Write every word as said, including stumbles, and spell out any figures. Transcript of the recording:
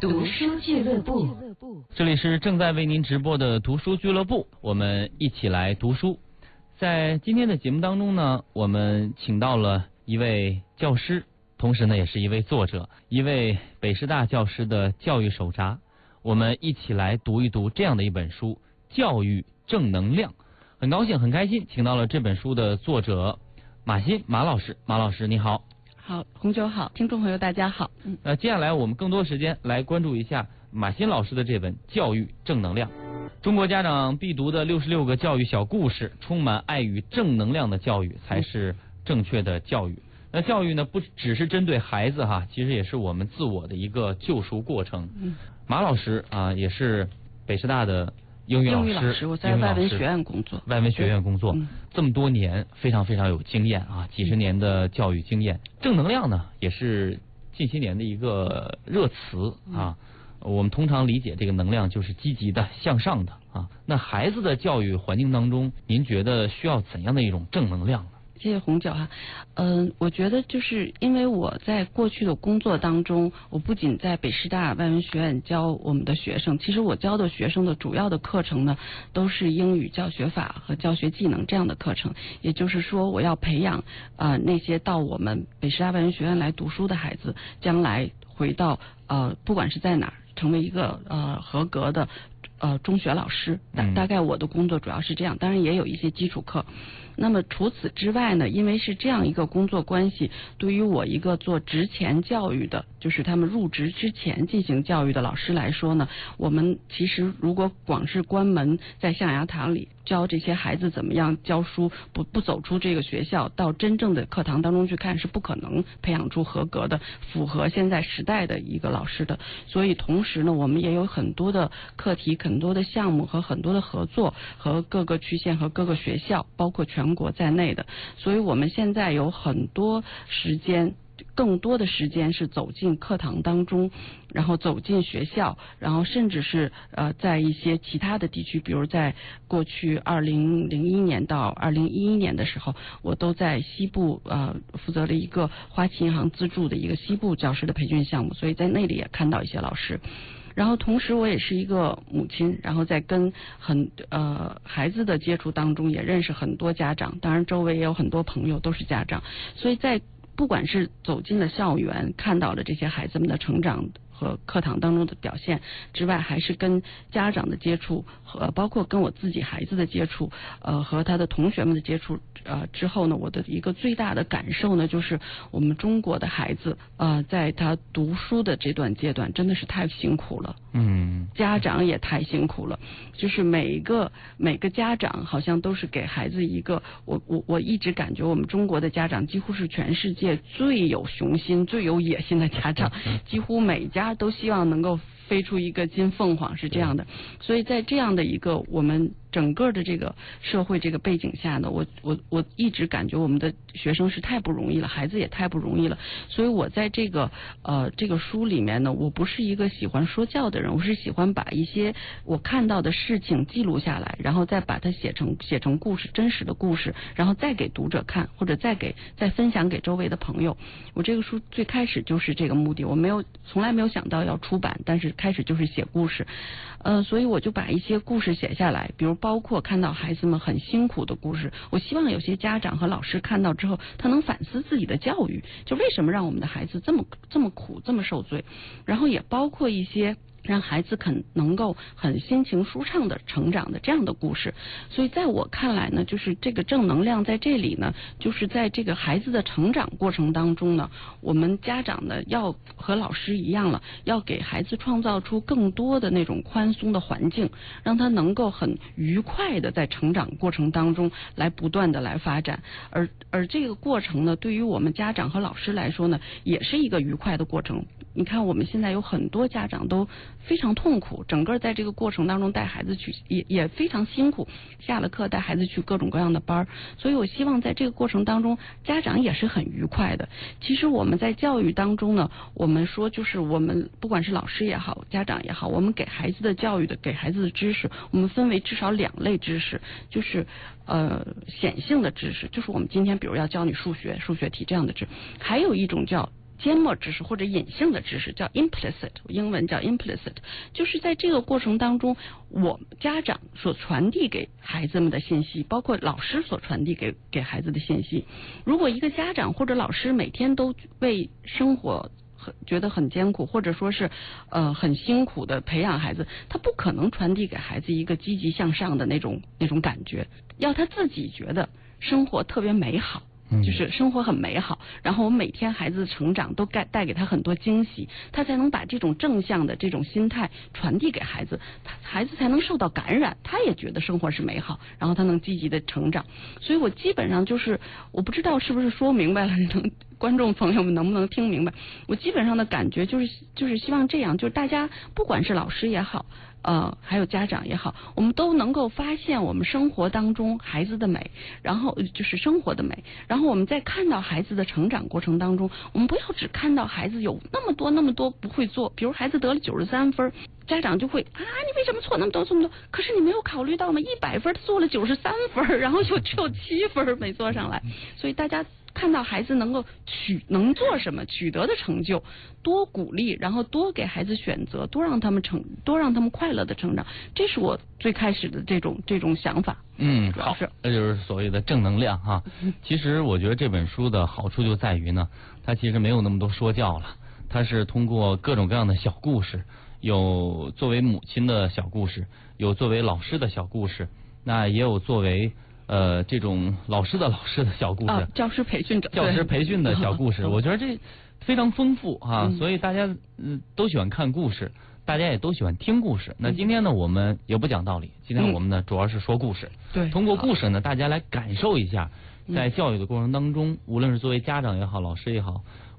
读书俱乐部， 这里是正在为您直播的读书俱乐部，我们一起来读书。在今天的节目当中呢，我们请到了一位教师，同时呢也是一位作者，一位北师大教师的教育手札。我们一起来读一读这样的一本书《教育正能量》。很高兴很开心请到了这本书的作者马欣马老师。马老师你好。 好，红酒好，听众朋友大家好。 嗯，那接下来我们更多时间来关注一下马欣老师的这本《教育正能量》。中国家长必读的六十六个教育小故事，充满爱与正能量的教育才是正确的教育。那教育呢，不只是针对孩子哈，其实也是我们自我的一个救赎过程。嗯，马老师啊，也是北师大的英语老师， 英语老师，我在外文学院工作， 外文学院工作、嗯、这么多年，非常非常有经验啊，几十年的教育经验。正能量呢，也是近些年的一个热词啊。我们通常理解这个能量就是积极的、向上的啊。那孩子的教育环境当中，您觉得需要怎样的一种正能量呢？ 谢谢红酒哈，嗯、呃，我觉得就是因为我在过去的工作当中，我不仅在北师大外文学院教我们的学生，其实我教的学生的主要的课程呢，都是英语教学法和教学技能这样的课程。也就是说，我要培养啊、呃、那些到我们北师大外文学院来读书的孩子，将来回到呃不管是在哪儿，成为一个呃合格的呃中学老师。大大概我的工作主要是这样，当然也有一些基础课。那么除此之外呢，因为是这样一个工作关系，对于我一个做职前教育的，就是他们入职之前进行教育的老师来说呢，我们其实如果光是关门在象牙塔里教这些孩子怎么样教书，不不走出这个学校到真正的课堂当中去看，是不可能培养出合格的符合现在时代的一个老师的。所以同时呢，我们也有很多的课题、很多的项目和很多的合作，和各个区县和各个学校，包括全全国在内的，所以我们现在有很多时间，更多的时间是走进课堂当中，然后走进学校，然后甚至是呃在一些其他的地区，比如在过去二零零一年到二零一一年的时候，我都在西部呃负责了一个花旗银行资助的一个西部教师的培训项目，所以在那里也看到一些老师。然后同时我也是一个母亲，然后在跟很呃孩子的接触当中也认识很多家长，当然周围也有很多朋友都是家长，所以在不管是走进了校园，看到了这些孩子们的成长和课堂当中的表现之外，还是跟家长的接触和包括跟我自己孩子的接触，呃和他的同学们的接触呃之后呢，我的一个最大的感受呢，就是我们中国的孩子呃在他读书的这段阶段真的是太辛苦了，嗯，家长也太辛苦了，就是每一个每个家长好像都是给孩子一个，我我我一直感觉我们中国的家长几乎是全世界最有雄心、最有野心的家长，几乎每家都希望能够飞出一个金凤凰，是这样的。所以在这样的一个我们整个的这个社会这个背景下呢，我我我一直感觉我们的学生是太不容易了，孩子也太不容易了。所以我在这个呃这个书里面呢，我不是一个喜欢说教的人，我是喜欢把一些我看到的事情记录下来，然后再把它写成写成故事，真实的故事，然后再给读者看，或者再给再分享给周围的朋友。我这个书最开始就是这个目的，我没有从来没有想到要出版，但是开始就是写故事，呃，所以我就把一些故事写下来，比如包括看到孩子们很辛苦的故事，我希望有些家长和老师看到之后，他能反思自己的教育，就为什么让我们的孩子这么这么苦，这么受罪，然后也包括一些让孩子肯能够很心情舒畅的成长的这样的故事。所以在我看来呢，就是这个正能量在这里呢，就是在这个孩子的成长过程当中呢，我们家长呢要和老师一样了，要给孩子创造出更多的那种宽松的环境，让他能够很愉快的在成长过程当中来不断的来发展。而而这个过程呢，对于我们家长和老师来说呢，也是一个愉快的过程。你看我们现在有很多家长都非常痛苦，整个在这个过程当中带孩子去也也非常辛苦，下了课带孩子去各种各样的班，所以我希望在这个过程当中家长也是很愉快的。其实我们在教育当中呢，我们说就是我们不管是老师也好，家长也好，我们给孩子的教育的给孩子的知识，我们分为至少两类知识，就是呃显性的知识，就是我们今天比如要教你数学数学题这样的知识，还有一种叫缄默知识或者隐性的知识，叫 implicit， 英文叫 implicit， 就是在这个过程当中，我家长所传递给孩子们的信息，包括老师所传递给给孩子的信息。如果一个家长或者老师每天都为生活很觉得很艰苦，或者说是呃很辛苦的培养孩子，他不可能传递给孩子一个积极向上的那种那种感觉，要他自己觉得生活特别美好。就是生活很美好，然后我们每天孩子的成长都带带给他很多惊喜，他才能把这种正向的这种心态传递给孩子，他孩子才能受到感染，他也觉得生活是美好，然后他能积极的成长。所以我基本上就是，我不知道是不是说明白了，能观众朋友们能不能听明白？我基本上的感觉就是就是希望这样，就是大家不管是老师也好。呃，还有家长也好，我们都能够发现我们生活当中孩子的美，然后就是生活的美，然后我们在看到孩子的成长过程当中，我们不要只看到孩子有那么多那么多不会做，比如孩子得了九十三分，家长就会啊，你为什么错那么多这么多？可是你没有考虑到吗？一百分他做了九十三分，然后又只有七分没做上来，所以大家。看到孩子能够取能做什么取得的成就，多鼓励，然后多给孩子选择，多让他们成，多让他们快乐的成长，这是我最开始的这种这种想法。 嗯，好，这就是所谓的正能量哈。其实我觉得这本书的好处就在于呢，它其实没有那么多说教了，它是通过各种各样的小故事，有作为母亲的小故事，有作为老师的小故事，那也有作为。呃，这种老师的老师的小故事， 哦、教师培训者， 教师培训的小故事，我觉得这非常丰富哈、 嗯， 所以大家嗯、呃、都喜欢看故事，大家也都喜欢听故事。那今天呢，我们也不讲道理，今天我们呢主要是说故事， 对， 通过故事呢，大家来感受一下，在教育的过程当中，无论是作为家长也好，老师也好。